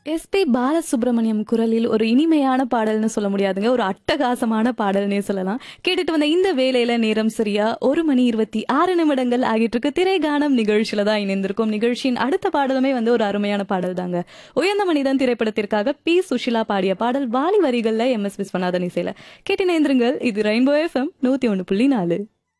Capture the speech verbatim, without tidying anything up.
SP Balasubramaniam குரலில் ஒரு இனிமையான பாடல்னு சொல்ல முடியாதுங்க, ஒரு அட்டகாசமான பாடல்னே சொல்லலாம். கேட்டுட்டு வந்த இந்த வேலையில நேரம் சரியா ஒரு மணி இருபத்தி ஆறு நிமிடங்கள் ஆகிட்டு இருக்கு. திரைகானம் நிகழ்ச்சியில தான் இணைந்திருக்கும். நிகழ்ச்சியின் அடுத்த பாடலுமே வந்து ஒரு அருமையான பாடல் தாங்க. உயர்ந்த மனிதன் திரைப்படத்திற்காக பி சுஷிலா பாடிய பாடல் வாலி வரிகள்ல எம் எஸ் விஸ்வநாதன் இசையில கேட்டு நேர்ந்துருங்கள். இது ரெயின்போ எஃப்எம் நூத்தி ஒண்ணு புள்ளி நாலு.